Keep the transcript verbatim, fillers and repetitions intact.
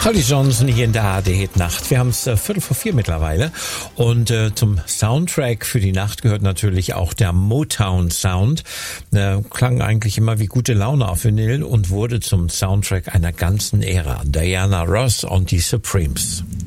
Holly Johnson hier in der Hard Hit Nacht. Wir haben es äh, Viertel vor vier mittlerweile und äh, zum Soundtrack für die Nacht gehört natürlich auch der Motown Sound. Äh, klang eigentlich immer wie gute Laune auf Vinyl und wurde zum Soundtrack einer ganzen Ära. Diana Ross und die Supremes.